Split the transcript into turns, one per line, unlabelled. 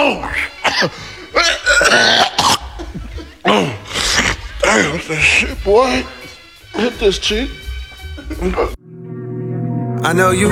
Damn, that shit, boy. Hit this cheek.
I know you